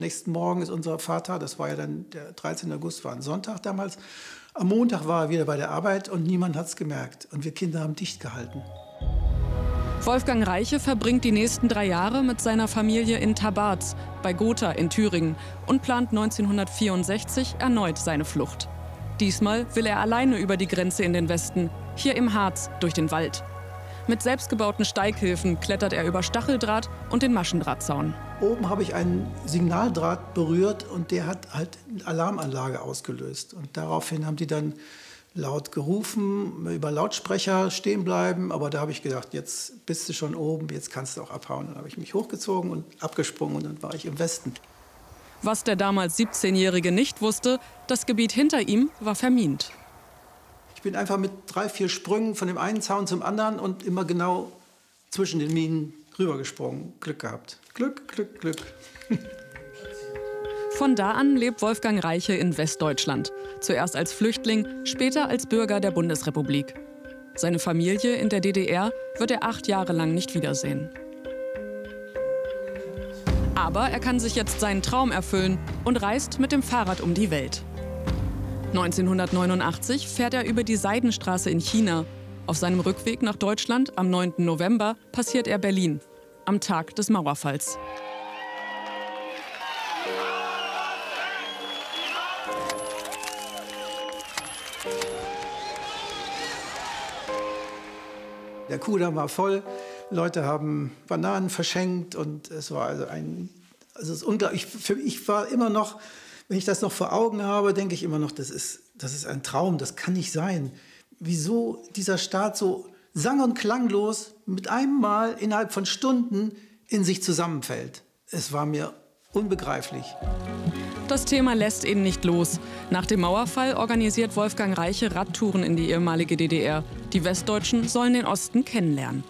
Nächsten Morgen ist unser Vater, das war ja dann der 13. August, war ein Sonntag damals. Am Montag war er wieder bei der Arbeit und niemand hat es gemerkt. Und wir Kinder haben dicht gehalten. Wolfgang Reiche verbringt die nächsten 3 Jahre mit seiner Familie in Tabarz bei Gotha in Thüringen und plant 1964 erneut seine Flucht. Diesmal will er alleine über die Grenze in den Westen, hier im Harz, durch den Wald. Mit selbstgebauten Steighilfen klettert er über Stacheldraht und den Maschendrahtzaun. Oben habe ich einen Signaldraht berührt und der hat halt eine Alarmanlage ausgelöst. Und daraufhin haben die dann laut gerufen, über Lautsprecher stehen bleiben. Aber da habe ich gedacht, jetzt bist du schon oben, jetzt kannst du auch abhauen. Dann habe ich mich hochgezogen und abgesprungen und dann war ich im Westen. Was der damals 17-Jährige nicht wusste, das Gebiet hinter ihm war vermint. Ich bin einfach mit 3, 4 Sprüngen von dem einen Zaun zum anderen und immer genau zwischen den Minen rübergesprungen. Glück gehabt. Glück, Glück, Glück. Von da an lebt Wolfgang Reiche in Westdeutschland. Zuerst als Flüchtling, später als Bürger der Bundesrepublik. Seine Familie in der DDR wird er 8 Jahre lang nicht wiedersehen. Aber er kann sich jetzt seinen Traum erfüllen und reist mit dem Fahrrad um die Welt. 1989 fährt er über die Seidenstraße in China. Auf seinem Rückweg nach Deutschland am 9. November passiert er Berlin, am Tag des Mauerfalls. Der Kudamm war voll, Leute haben Bananen verschenkt und es war also es ist unglaublich. Ich war immer noch, wenn ich das noch vor Augen habe, denke ich immer noch, das ist ein Traum, das kann nicht sein. Wieso dieser Staat so sang- und klanglos mit einem Mal innerhalb von Stunden in sich zusammenfällt. Es war mir unbegreiflich. Das Thema lässt ihn nicht los. Nach dem Mauerfall organisiert Wolfgang Reiche Radtouren in die ehemalige DDR. Die Westdeutschen sollen den Osten kennenlernen.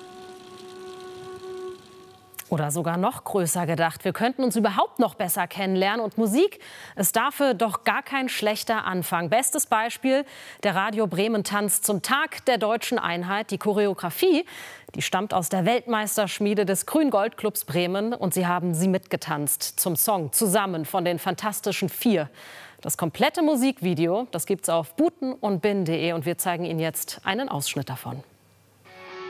Oder sogar noch größer gedacht. Wir könnten uns überhaupt noch besser kennenlernen. Und Musik ist dafür doch gar kein schlechter Anfang. Bestes Beispiel, der Radio Bremen Tanz zum Tag der Deutschen Einheit. Die Choreografie, die stammt aus der Weltmeisterschmiede des Grün-Gold-Clubs Bremen. Und sie haben sie mitgetanzt zum Song Zusammen von den Fantastischen Vier. Das komplette Musikvideo, das gibt's auf butenundbin.de. Und wir zeigen Ihnen jetzt einen Ausschnitt davon.